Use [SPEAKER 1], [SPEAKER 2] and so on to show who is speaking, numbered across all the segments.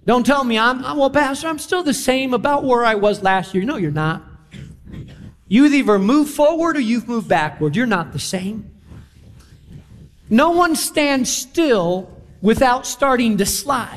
[SPEAKER 1] Don't tell me, well, Pastor, I'm still the same about where I was last year. No, you're not. You either move forward or you've moved backward. You're not the same. No one stands still without starting to slide.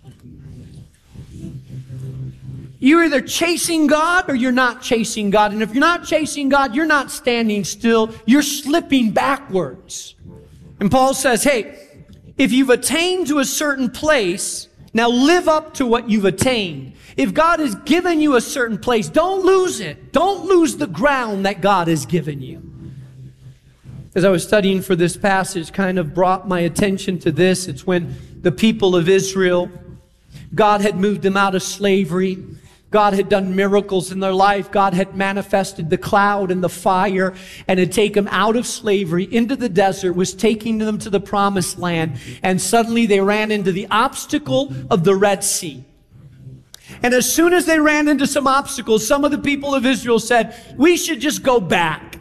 [SPEAKER 1] You're either chasing God or you're not chasing God. And if you're not chasing God, you're not standing still. You're slipping backwards. And Paul says, hey, if you've attained to a certain place, now live up to what you've attained. If God has given you a certain place, don't lose it. Don't lose the ground that God has given you. As I was studying for this passage, kind of brought my attention to this. It's when the people of Israel, God had moved them out of slavery. God had done miracles in their life. God had manifested the cloud and the fire and had taken them out of slavery into the desert, was taking them to the promised land. And suddenly they ran into the obstacle of the Red Sea. And as soon as they ran into some obstacles, some of the people of Israel said, we should just go back.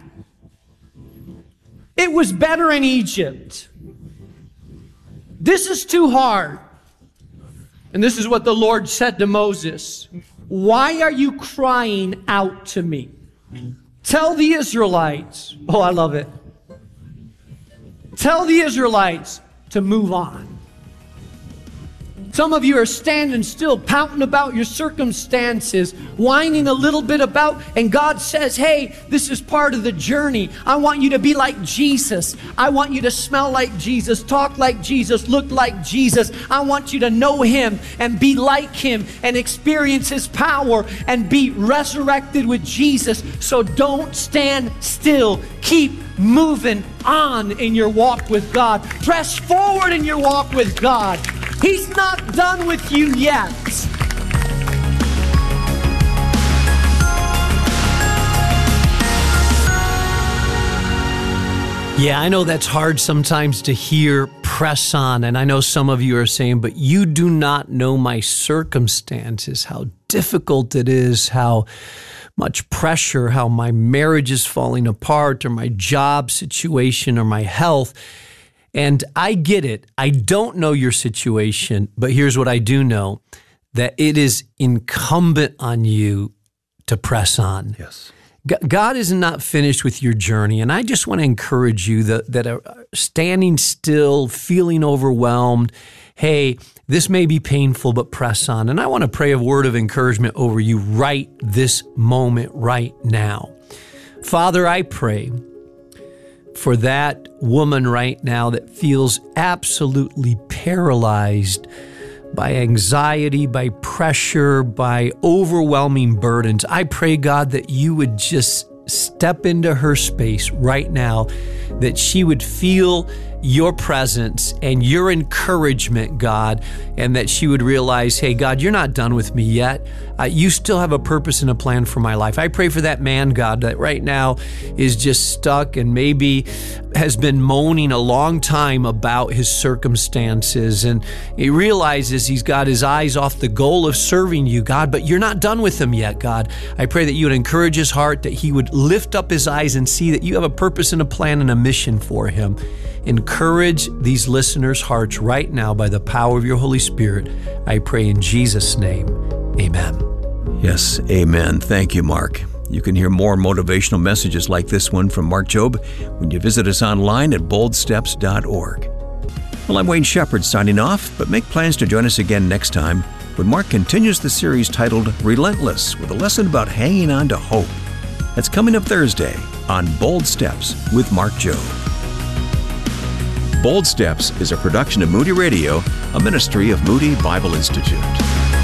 [SPEAKER 1] It was better in Egypt. This is too hard. And this is what the Lord said to Moses. Why are you crying out to me? Tell the Israelites. Oh, I love it. Tell the Israelites to move on. Some of you are standing still, pouting about your circumstances, whining a little bit about, and God says, hey, this is part of the journey. I want you to be like Jesus. I want you to smell like Jesus, talk like Jesus, look like Jesus. I want you to know Him and be like Him and experience His power and be resurrected with Jesus. So don't stand still. Keep moving on in your walk with God. Press forward in your walk with God. He's not done with you yet. Yeah, I know that's hard sometimes to hear, press on. And I know some of you are saying, but you do not know my circumstances, how difficult it is, how much pressure, how my marriage is falling apart, or my job situation, or my health. And I get it. I don't know your situation, but here's what I do know, that it is incumbent on you to press on.
[SPEAKER 2] Yes.
[SPEAKER 1] God is not finished with your journey. And I just want to encourage you that are standing still, feeling overwhelmed, hey, this may be painful, but press on. And I want to pray a word of encouragement over you right this moment, right now. Father, I pray for that woman right now that feels absolutely paralyzed by anxiety, by pressure, by overwhelming burdens. I pray, God, that you would just step into her space right now, that she would feel your presence and your encouragement, God, and that she would realize, hey, God, you're not done with me yet. You still have a purpose and a plan for my life. I pray for that man, God, that right now is just stuck and maybe has been moaning a long time about his circumstances, and he realizes he's got his eyes off the goal of serving you, God, but you're not done with him yet, God. I pray that you would encourage his heart, that he would lift up his eyes and see that you have a purpose and a plan and a mission for him. Encourage these listeners' hearts right now by the power of your Holy Spirit. I pray in Jesus' name, amen.
[SPEAKER 2] Yes, amen. Thank you, Mark. You can hear more motivational messages like this one from Mark Jobe when you visit us online at boldsteps.org. Well, I'm Wayne Shepherd signing off, but make plans to join us again next time when Mark continues the series titled Relentless with a lesson about hanging on to hope. That's coming up Thursday on Bold Steps with Mark Jobe. Bold Steps is a production of Moody Radio, a ministry of Moody Bible Institute.